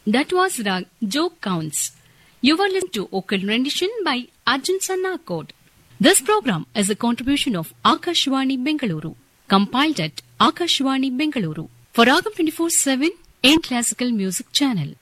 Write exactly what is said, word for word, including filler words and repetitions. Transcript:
That was Rag Joke Counts. You were listening to vocal rendition by Arjun Sannakot. This program is a contribution of Akashvani Bengaluru, compiled at Akashvani Bengaluru for Ragam twenty-four seven in Classical Music Channel.